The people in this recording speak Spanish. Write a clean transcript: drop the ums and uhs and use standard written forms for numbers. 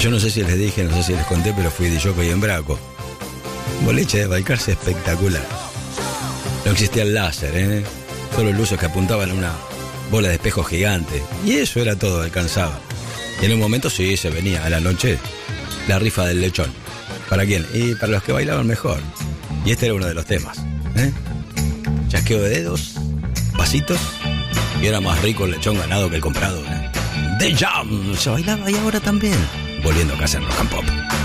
Yo no sé si les dije, no sé si les conté, pero fui DJ en Braco. Boliche de Balcarce espectacular. No existía el láser, solo luces que apuntaban a una bola de espejo gigante. Y eso era todo, alcanzaba. Y en un momento sí, se venía a la noche la rifa del lechón. ¿Para quién? Y para los que bailaban mejor. Y este era uno de los temas. Chasqueo de dedos, pasitos, y era más rico el lechón ganado que el comprado. The Jam se bailaba y ahora también. Volviendo a casa en Rock and Pop.